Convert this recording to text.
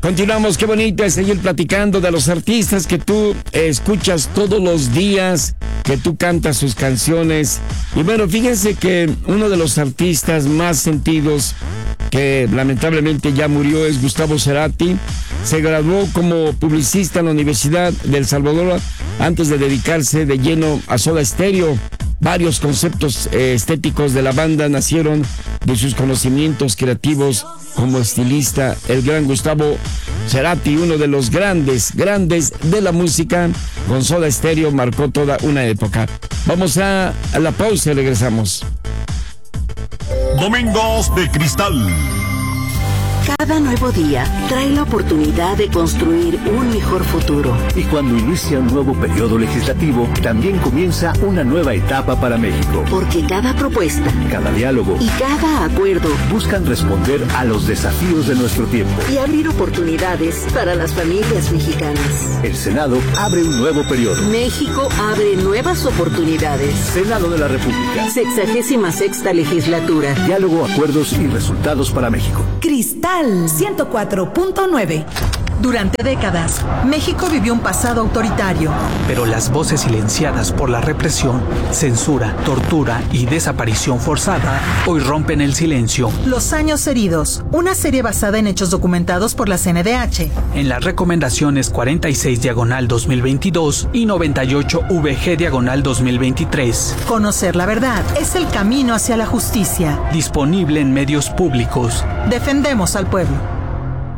Continuamos, qué bonito es seguir platicando de los artistas que tú escuchas todos los días, que tú cantas sus canciones. Y bueno, fíjense que uno de los artistas más sentidos, que lamentablemente ya murió, es Gustavo Cerati. Se graduó como publicista en la Universidad de El Salvador antes de dedicarse de lleno a Soda Stereo. Varios conceptos estéticos de la banda nacieron de sus conocimientos creativos como estilista. El gran Gustavo Cerati, uno de los grandes de la música, con Soda Stereo marcó toda una época. Vamos a la pausa y regresamos. Domingos de Cristal. Cada nuevo día trae la oportunidad de construir un mejor futuro. Y cuando inicia un nuevo periodo legislativo, también comienza una nueva etapa para México. Porque cada propuesta, cada diálogo y cada acuerdo buscan responder a los desafíos de nuestro tiempo y abrir oportunidades para las familias mexicanas. El Senado abre un nuevo periodo. México abre nuevas oportunidades. Senado de la República. 66ª legislatura. Diálogo, acuerdos y resultados para México. Cristal 104.9. Durante décadas, México vivió un pasado autoritario. Pero las voces silenciadas por la represión, censura, tortura y desaparición forzada hoy rompen el silencio. Los años heridos, una serie basada en hechos documentados por la CNDH. En las recomendaciones 46/2022 y 98/VG/2023. Conocer la verdad es el camino hacia la justicia. Disponible en medios públicos. Defendemos al pueblo.